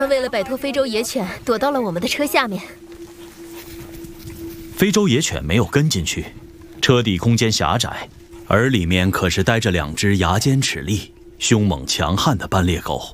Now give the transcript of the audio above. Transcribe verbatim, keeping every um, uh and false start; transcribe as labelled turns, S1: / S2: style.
S1: 为了摆脱非洲野犬，躲到了我们的车下面。
S2: 非洲野犬没有跟进去，车底空间狭窄，而里面可是待着两只牙尖齿利、凶猛强悍的斑鬣狗。